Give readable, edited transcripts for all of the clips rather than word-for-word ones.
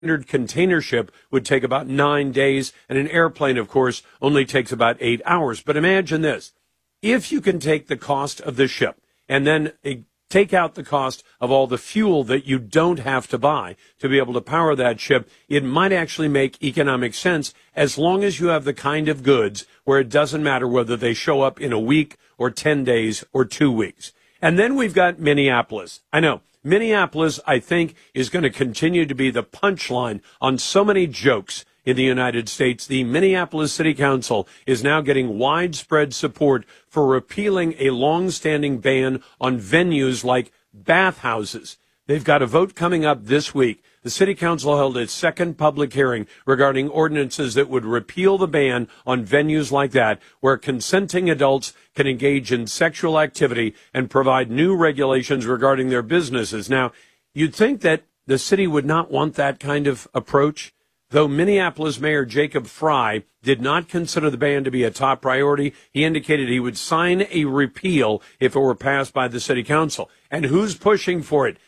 standard container ship would take about 9 days, and an airplane, of course, only takes about 8 hours. But imagine this. If you can take the cost of the ship and then take out the cost of all the fuel that you don't have to buy to be able to power that ship, it might actually make economic sense as long as you have the kind of goods where it doesn't matter whether they show up in a week or 10 days or 2 weeks. And then we've got Minneapolis. I know. Minneapolis, I think, is going to continue to be the punchline on so many jokes in the United States. The Minneapolis City Council is now getting widespread support for repealing a long-standing ban on venues like bathhouses. They've got a vote coming up this week. The City Council held its second public hearing regarding ordinances that would repeal the ban on venues like that, where consenting adults can engage in sexual activity and provide new regulations regarding their businesses. Now, you'd think that the city would not want that kind of approach, though Minneapolis Mayor Jacob Frey did not consider the ban to be a top priority. He indicated he would sign a repeal if it were passed by the City Council. And who's pushing for it?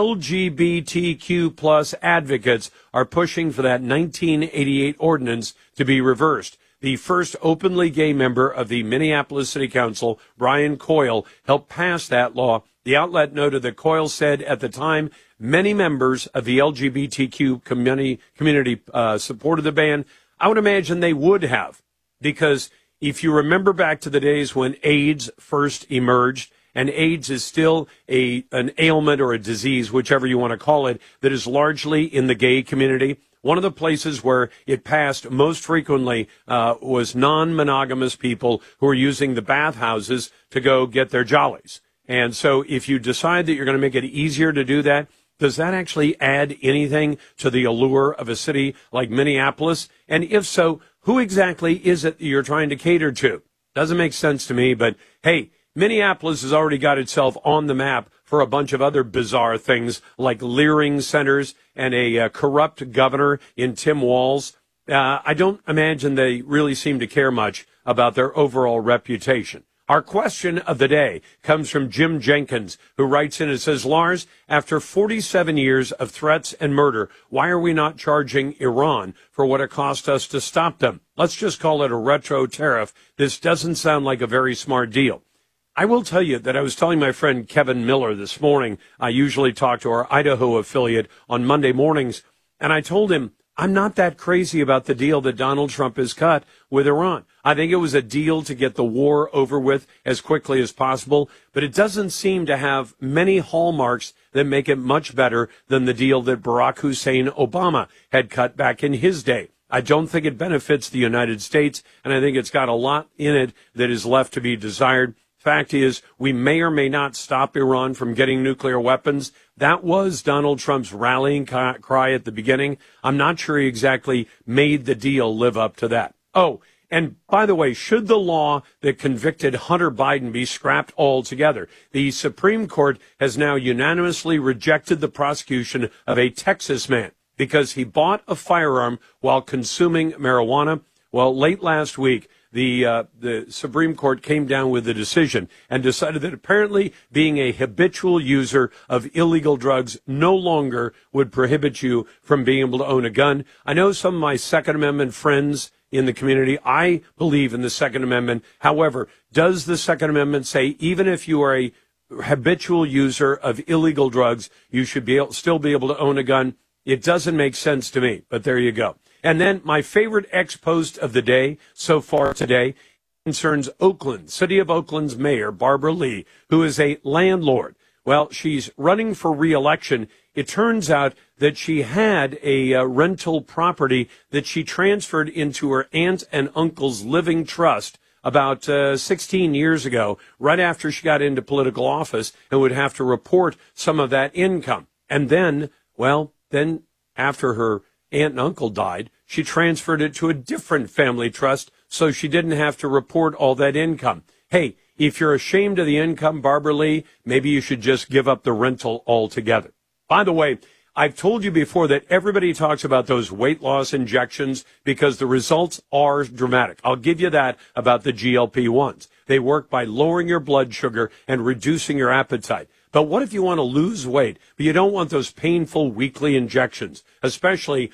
LGBTQ plus advocates are pushing for that 1988 ordinance to be reversed. The first openly gay member of the Minneapolis City Council, Brian Coyle, helped pass that law. The outlet noted that Coyle said at the time many members of the LGBTQ community supported the ban. I would imagine they would have, because if you remember back to the days when AIDS first emerged, and AIDS is still an ailment or a disease, whichever you want to call it, that is largely in the gay community. One of the places where it passed most frequently was non-monogamous people who are using the bathhouses to go get their jollies. And so if you decide that you're going to make it easier to do that, does that actually add anything to the allure of a city like Minneapolis? And if so, who exactly is it that you're trying to cater to? Doesn't make sense to me, but hey, Minneapolis has already got itself on the map for a bunch of other bizarre things like leering centers and a corrupt governor in Tim Walz. I don't imagine they really seem to care much about their overall reputation. Our question of the day comes from Jim Jenkins, who writes in and says, Lars, after 47 years of threats and murder, why are we not charging Iran for what it cost us to stop them? Let's just call it a retro tariff. This doesn't sound like a very smart deal. I will tell you that I was telling my friend Kevin Miller this morning. I usually talk to our Idaho affiliate on Monday mornings, and I told him I'm not that crazy about the deal that Donald Trump has cut with Iran. I think it was a deal to get the war over with as quickly as possible, but it doesn't seem to have many hallmarks that make it much better than the deal that Barack Hussein Obama had cut back in his day. I don't think it benefits the United States, and I think it's got a lot in it that is left to be desired. Fact is, we may or may not stop Iran from getting nuclear weapons. That was Donald Trump's rallying cry at the beginning. I'm not sure he exactly made the deal live up to that. Oh, and by the way, should the law that convicted Hunter Biden be scrapped altogether? The Supreme Court has now unanimously rejected the prosecution of a Texas man because he bought a firearm while consuming marijuana. Well, late last week, the Supreme Court came down with a decision and decided that apparently being a habitual user of illegal drugs no longer would prohibit you from being able to own a gun. I know some of my Second Amendment friends in the community, I believe in the Second Amendment. However, does the Second Amendment say even if you are a habitual user of illegal drugs, you should still be able to own a gun? It doesn't make sense to me, but there you go. And then my favorite ex-post of the day so far today concerns Oakland, City of Oakland's mayor, Barbara Lee, who is a landlord. Well, she's running for re-election. It turns out that she had a rental property that she transferred into her aunt and uncle's living trust about 16 years ago, right after she got into political office, and would have to report some of that income. And then, then after her aunt and uncle died, she transferred it to a different family trust so she didn't have to report all that income. Hey, if you're ashamed of the income, Barbara Lee, maybe you should just give up the rental altogether. By the way, I've told you before that everybody talks about those weight loss injections because the results are dramatic. I'll give you that about the GLP-1s. They work by lowering your blood sugar and reducing your appetite. But what if you want to lose weight, but you don't want those painful weekly injections, especially